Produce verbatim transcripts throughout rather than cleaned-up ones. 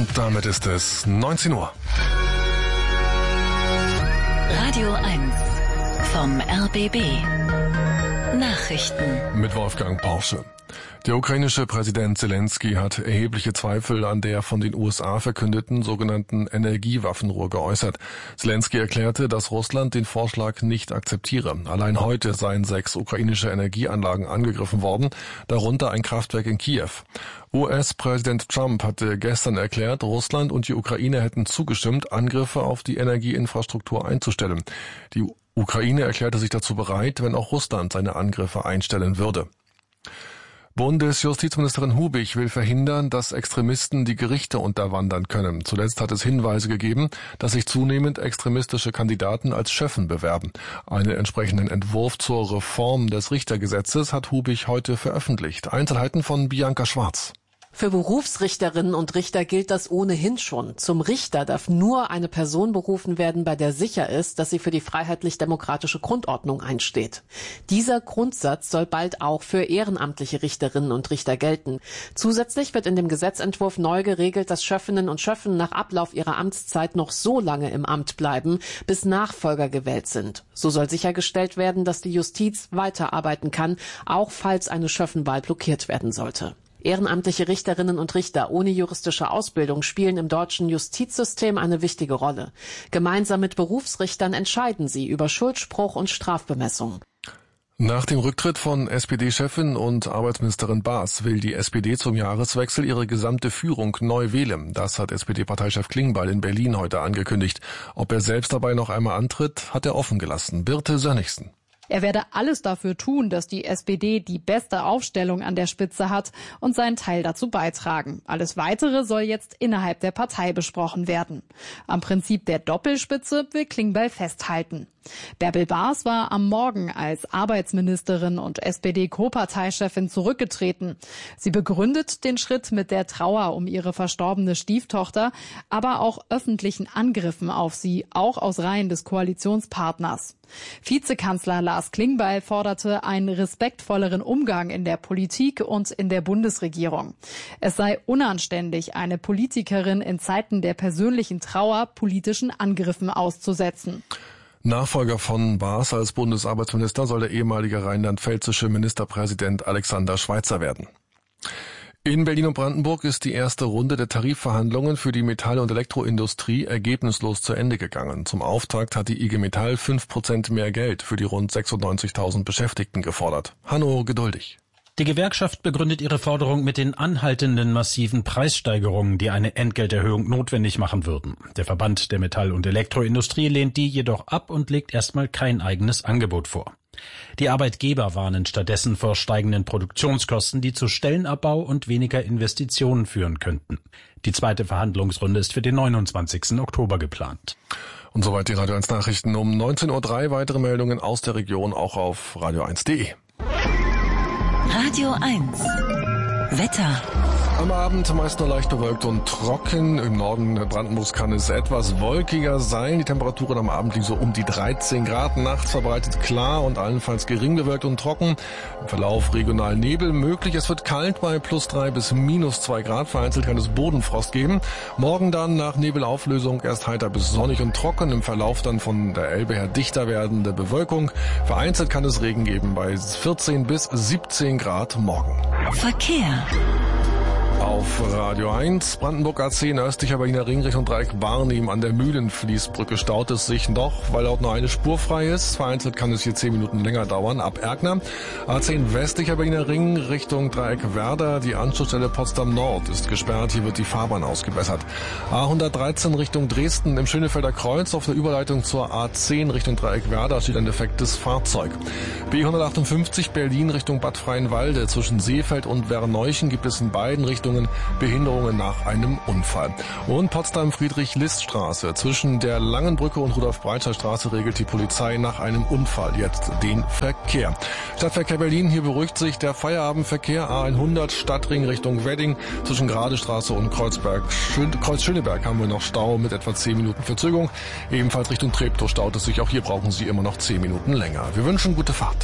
Und damit ist es neunzehn Uhr. Radio eins vom R B B. Nachrichten mit Wolfgang Porsche. Der ukrainische Präsident Zelensky hat erhebliche Zweifel an der von den U S A verkündeten sogenannten Energiewaffenruhe geäußert. Zelensky erklärte, dass Russland den Vorschlag nicht akzeptiere. Allein heute seien sechs ukrainische Energieanlagen angegriffen worden, darunter ein Kraftwerk in Kiew. U S-Präsident Trump hatte gestern erklärt, Russland und die Ukraine hätten zugestimmt, Angriffe auf die Energieinfrastruktur einzustellen. Die Ukraine erklärte sich dazu bereit, wenn auch Russland seine Angriffe einstellen würde. Bundesjustizministerin Hubig will verhindern, dass Extremisten die Gerichte unterwandern können. Zuletzt hat es Hinweise gegeben, dass sich zunehmend extremistische Kandidaten als Schöffen bewerben. Einen entsprechenden Entwurf zur Reform des Richtergesetzes hat Hubig heute veröffentlicht. Einzelheiten von Bianca Schwarz. Für Berufsrichterinnen und Richter gilt das ohnehin schon. Zum Richter darf nur eine Person berufen werden, bei der sicher ist, dass sie für die freiheitlich-demokratische Grundordnung einsteht. Dieser Grundsatz soll bald auch für ehrenamtliche Richterinnen und Richter gelten. Zusätzlich wird in dem Gesetzentwurf neu geregelt, dass Schöffinnen und Schöffen nach Ablauf ihrer Amtszeit noch so lange im Amt bleiben, bis Nachfolger gewählt sind. So soll sichergestellt werden, dass die Justiz weiterarbeiten kann, auch falls eine Schöffenwahl blockiert werden sollte. Ehrenamtliche Richterinnen und Richter ohne juristische Ausbildung spielen im deutschen Justizsystem eine wichtige Rolle. Gemeinsam mit Berufsrichtern entscheiden sie über Schuldspruch und Strafbemessung. Nach dem Rücktritt von S P D-Chefin und Arbeitsministerin Baas will die S P D zum Jahreswechsel ihre gesamte Führung neu wählen. Das hat S P D-Parteichef Klingbeil in Berlin heute angekündigt. Ob er selbst dabei noch einmal antritt, hat er offen gelassen. Birte Sönnigsen. Er werde alles dafür tun, dass die S P D die beste Aufstellung an der Spitze hat und seinen Teil dazu beitragen. Alles Weitere soll jetzt innerhalb der Partei besprochen werden. Am Prinzip der Doppelspitze will Klingbeil festhalten. Bärbel Baas war am Morgen als Arbeitsministerin und S P D-Co-Parteichefin zurückgetreten. Sie begründet den Schritt mit der Trauer um ihre verstorbene Stieftochter, aber auch öffentlichen Angriffen auf sie, auch aus Reihen des Koalitionspartners. Vizekanzler Lars Klingbeil forderte einen respektvolleren Umgang in der Politik und in der Bundesregierung. Es sei unanständig, eine Politikerin in Zeiten der persönlichen Trauer politischen Angriffen auszusetzen. Nachfolger von Baas als Bundesarbeitsminister soll der ehemalige rheinland-pfälzische Ministerpräsident Alexander Schweitzer werden. In Berlin und Brandenburg ist die erste Runde der Tarifverhandlungen für die Metall- und Elektroindustrie ergebnislos zu Ende gegangen. Zum Auftakt hat die I G Metall fünf Prozent mehr Geld für die rund sechsundneunzigtausend Beschäftigten gefordert. Hanno Geduldig. Die Gewerkschaft begründet ihre Forderung mit den anhaltenden massiven Preissteigerungen, die eine Entgelterhöhung notwendig machen würden. Der Verband der Metall- und Elektroindustrie lehnt die jedoch ab und legt erstmal kein eigenes Angebot vor. Die Arbeitgeber warnen stattdessen vor steigenden Produktionskosten, die zu Stellenabbau und weniger Investitionen führen könnten. Die zweite Verhandlungsrunde ist für den neunundzwanzigsten Oktober geplant. Und soweit die Radio eins Nachrichten um neunzehn Uhr drei. Weitere Meldungen aus der Region auch auf radio eins punkt de. Radio eins Wetter. Am Abend meist nur leicht bewölkt und trocken. Im Norden Brandenburgs kann es etwas wolkiger sein. Die Temperaturen am Abend liegen so um die dreizehn Grad. Nachts verbreitet klar und allenfalls gering bewölkt und trocken. Im Verlauf regional Nebel möglich. Es wird kalt bei plus drei bis minus zwei Grad. Vereinzelt kann es Bodenfrost geben. Morgen dann nach Nebelauflösung erst heiter bis sonnig und trocken. Im Verlauf dann von der Elbe her dichter werdende Bewölkung. Vereinzelt kann es Regen geben bei vierzehn bis siebzehn Grad morgen. Verkehr. Auf Radio eins, Brandenburg A zehn, östlicher Berliner Ring Richtung Dreieck Barnim an der Mühlenfließbrücke staut es sich noch, weil dort nur eine Spur frei ist. Vereinzelt kann es hier zehn Minuten länger dauern. Ab Erkner. A zehn, westlicher Berliner Ring Richtung Dreieck Werder. Die Anschlussstelle Potsdam Nord ist gesperrt. Hier wird die Fahrbahn ausgebessert. A hundertdreizehn Richtung Dresden im Schönefelder Kreuz. Auf der Überleitung zur A zehn Richtung Dreieck Werder steht ein defektes Fahrzeug. B hundertachtundfünfzig Berlin Richtung Bad Freienwalde. Zwischen Seefeld und Werneuchen gibt es in beiden Richtungen Behinderungen nach einem Unfall. Und Potsdam-Friedrich-List-Straße. Zwischen der Langenbrücke und Rudolf-Breitscher-Straße regelt die Polizei nach einem Unfall jetzt den Verkehr. Stadtverkehr Berlin, hier beruhigt sich der Feierabendverkehr. A hundert Stadtring Richtung Wedding. Zwischen Gradestraße und Kreuzberg, Kreuz Schöneberg haben wir noch Stau mit etwa zehn Minuten Verzögerung. Ebenfalls Richtung Treptow staut es sich. Auch hier brauchen Sie immer noch zehn Minuten länger. Wir wünschen gute Fahrt.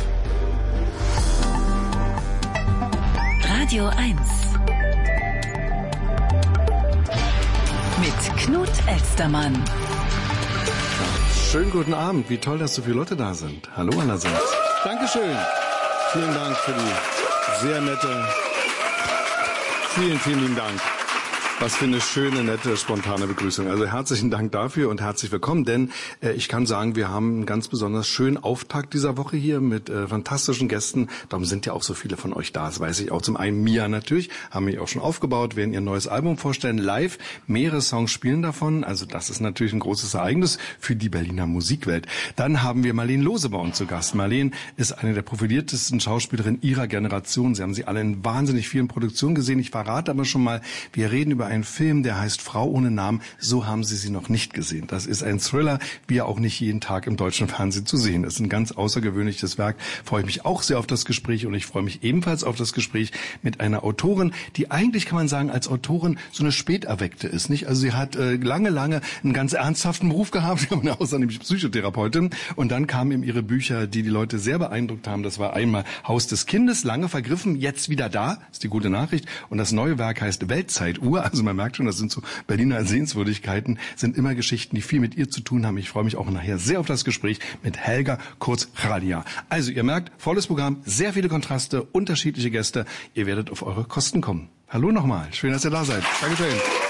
Radio eins Knut Elstermann. Schönen guten Abend. Wie toll, dass so viele Leute da sind. Hallo allerseits. Dankeschön. Vielen Dank für die sehr nette... Vielen, vielen lieben Dank. Was für eine schöne, nette, spontane Begrüßung. Also herzlichen Dank dafür und herzlich willkommen, denn äh, ich kann sagen, wir haben einen ganz besonders schönen Auftakt dieser Woche hier mit äh, fantastischen Gästen. Darum sind ja auch so viele von euch da, das weiß ich auch. Zum einen Mia natürlich, haben mich auch schon aufgebaut, werden ihr neues Album vorstellen, live. Mehrere Songs spielen davon, also das ist natürlich ein großes Ereignis für die Berliner Musikwelt. Dann haben wir Marleen Lohse bei uns zu Gast. Marleen ist eine der profiliertesten Schauspielerinnen ihrer Generation. Sie haben sie alle in wahnsinnig vielen Produktionen gesehen. Ich verrate aber schon mal, wir reden über einen Film, der heißt Frau ohne Namen. So haben Sie sie noch nicht gesehen. Das ist ein Thriller, wie er auch nicht jeden Tag im deutschen Fernsehen zu sehen ist. Ein ganz außergewöhnliches Werk. Freue ich mich auch sehr auf das Gespräch und ich freue mich ebenfalls auf das Gespräch mit einer Autorin, die eigentlich, kann man sagen, als Autorin so eine Späterweckte ist, nicht? Also sie hat äh, lange, lange einen ganz ernsthaften Beruf gehabt, außer nämlich Psychotherapeutin. Und dann kamen eben ihre Bücher, die die Leute sehr beeindruckt haben. Das war einmal Haus des Kindes, lange vergriffen, jetzt wieder da, ist die gute Nachricht. Und das neue Werk heißt Weltzeituhr. Also man merkt schon, das sind so Berliner Sehenswürdigkeiten, sind immer Geschichten, die viel mit ihr zu tun haben. Ich freue mich auch nachher sehr auf das Gespräch mit Helga Kurz-Radia. Also ihr merkt, volles Programm, sehr viele Kontraste, unterschiedliche Gäste. Ihr werdet auf eure Kosten kommen. Hallo nochmal, schön, dass ihr da seid. Dankeschön.